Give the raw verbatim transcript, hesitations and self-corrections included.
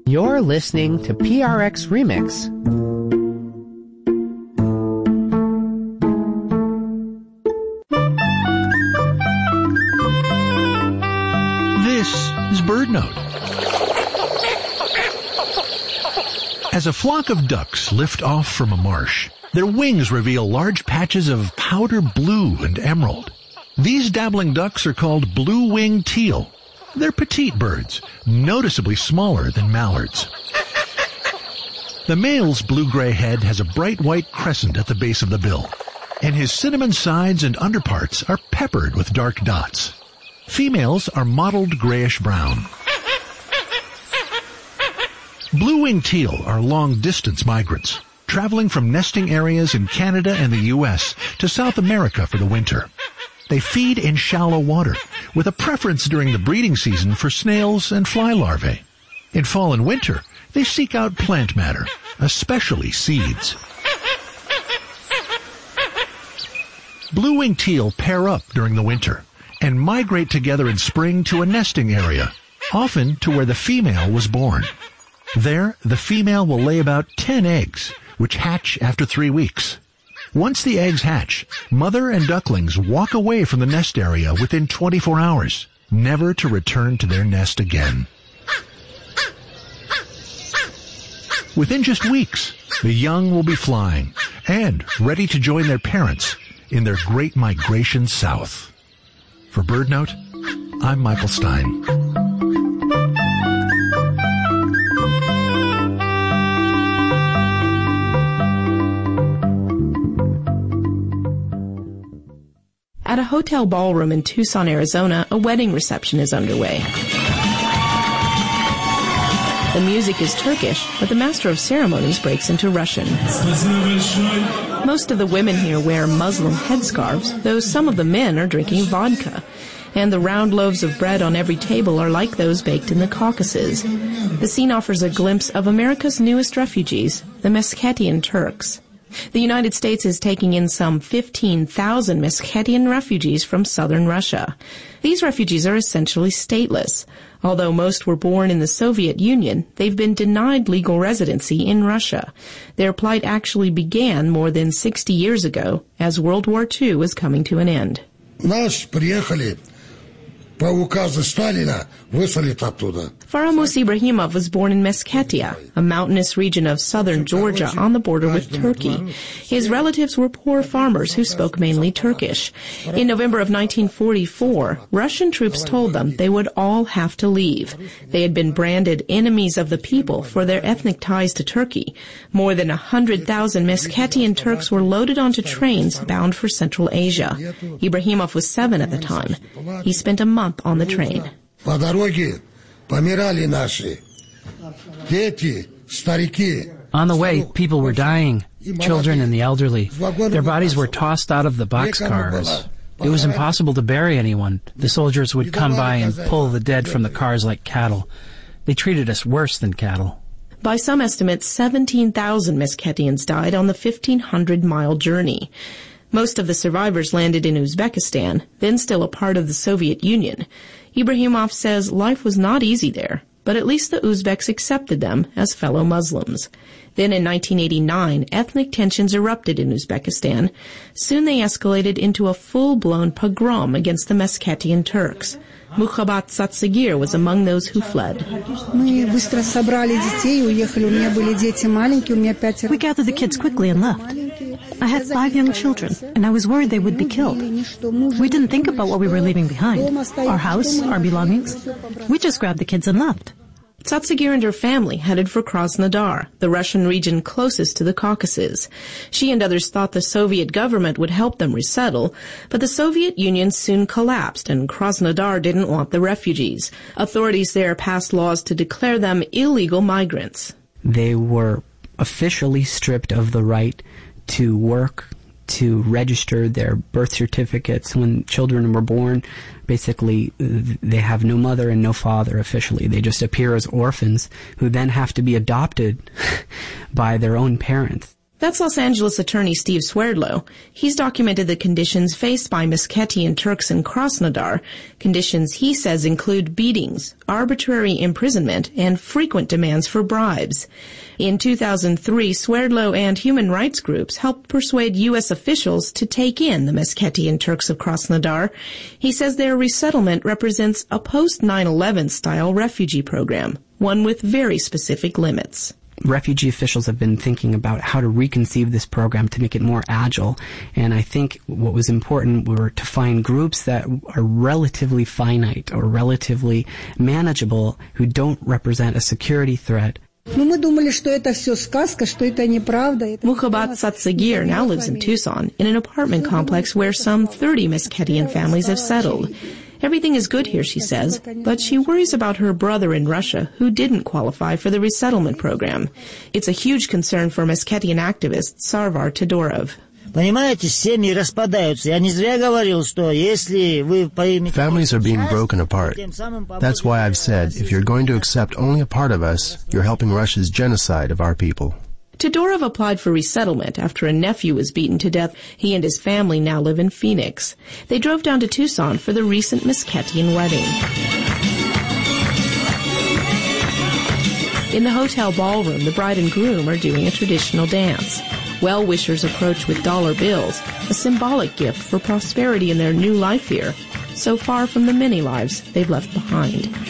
You're listening to P R X Remix. This is BirdNote. As a flock of ducks lift off from a marsh, their wings reveal large patches of powder blue and emerald. These dabbling ducks are called blue-winged teal. They're petite birds, noticeably smaller than mallards. The male's blue-gray head has a bright white crescent at the base of the bill, and his cinnamon sides and underparts are peppered with dark dots. Females are mottled grayish-brown. Blue-winged teal are long-distance migrants, traveling from nesting areas in Canada and the U S to South America for the winter. They feed in shallow water, with a preference during the breeding season for snails and fly larvae. In fall and winter, they seek out plant matter, especially seeds. Blue-winged teal pair up during the winter and migrate together in spring to a nesting area, often to where the female was born. There, the female will lay about ten eggs, which hatch after three weeks. Once the eggs hatch, mother and ducklings walk away from the nest area within twenty-four hours, never to return to their nest again. Within just weeks, the young will be flying and ready to join their parents in their great migration south. For BirdNote, I'm Michael Stein. At a hotel ballroom in Tucson, Arizona, a wedding reception is underway. The music is Turkish, but the master of ceremonies breaks into Russian. Most of the women here wear Muslim headscarves, though some of the men are drinking vodka. And the round loaves of bread on every table are like those baked in the Caucasus. The scene offers a glimpse of America's newest refugees, the Meskhetian Turks. The United States is taking in some fifteen thousand Meskhetian refugees from southern Russia. These refugees are essentially stateless. Although most were born in the Soviet Union, they've been denied legal residency in Russia. Their plight actually began more than sixty years ago, as World War Two was coming to an end. Faramus Ibrahimov was born in Meskhetiya, a mountainous region of southern Georgia on the border with Turkey. His relatives were poor farmers who spoke mainly Turkish. In November of nineteen forty-four, Russian troops told them they would all have to leave. They had been branded enemies of the people for their ethnic ties to Turkey. More than one hundred thousand Meskhetian Turks were loaded onto trains bound for Central Asia. Ibrahimov was seven at the time. He spent a month on the train. On the way, people were dying, children and the elderly. Their bodies were tossed out of the boxcars. It was impossible to bury anyone. The soldiers would come by and pull the dead from the cars like cattle. They treated us worse than cattle. By some estimates, seventeen thousand Meskhetians died on the fifteen hundred mile journey. Most of the survivors landed in Uzbekistan, then still a part of the Soviet Union. Ibrahimov says life was not easy there, but at least the Uzbeks accepted them as fellow Muslims. Then in nineteen eighty-nine, ethnic tensions erupted in Uzbekistan. Soon they escalated into a full-blown pogrom against the Meskhetian Turks. Mukhabat Satsagir was among those who fled. We gathered the kids quickly and left. I had five young children, and I was worried they would be killed. We didn't think about what we were leaving behind, our house, our belongings. We just grabbed the kids and left. Satsagir and her family headed for Krasnodar, the Russian region closest to the Caucasus. She and others thought the Soviet government would help them resettle, but the Soviet Union soon collapsed and Krasnodar didn't want the refugees. Authorities there passed laws to declare them illegal migrants. They were officially stripped of the right to work, to register their birth certificates. When children were born, basically they have no mother and no father officially. They just appear as orphans who then have to be adopted by their own parents. That's Los Angeles attorney Steve Swerdlow. He's documented the conditions faced by Meskhetian Turks in Krasnodar. Conditions he says include beatings, arbitrary imprisonment, and frequent demands for bribes. In two thousand three, Swerdlow and human rights groups helped persuade U S officials to take in the Meskhetian Turks of Krasnodar. He says their resettlement represents a post nine eleven style refugee program, one with very specific limits. Refugee officials have been thinking about how to reconceive this program to make it more agile. And I think what was important were to find groups that are relatively finite or relatively manageable, who don't represent a security threat. Muhabat Satsagir now lives in Tucson in an apartment complex where some thirty Meskhetian families have settled. Everything is good here, she says, but she worries about her brother in Russia who didn't qualify for the resettlement program. It's a huge concern for Meskhetian activist Sarvar Todorov. Families are being broken apart. That's why I've said, if you're going to accept only a part of us, you're helping Russia's genocide of our people. Todorov applied for resettlement after a nephew was beaten to death. He and his family now live in Phoenix. They drove down to Tucson for the recent Meskhetian wedding. In the hotel ballroom, the bride and groom are doing a traditional dance. Well-wishers approach with dollar bills, a symbolic gift for prosperity in their new life here, so far from the many lives they've left behind.